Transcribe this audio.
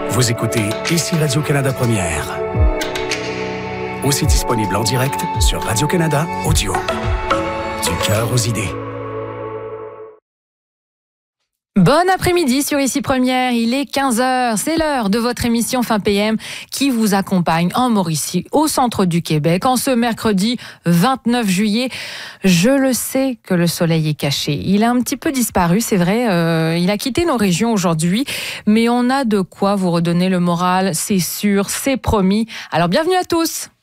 Vous écoutez Ici Radio-Canada Première. Aussi disponible en direct sur Radio-Canada Audio. Du cœur aux idées. Bon après-midi sur Ici Première, il est 15h, c'est l'heure de votre émission Fin PM qui vous accompagne en Mauricie, au centre du Québec, en ce mercredi 29 juillet. Je le sais que le soleil est caché, il a un petit peu disparu, c'est vrai, il a quitté nos régions aujourd'hui, mais on a de quoi vous redonner le moral, c'est sûr, c'est promis. Alors bienvenue à tous.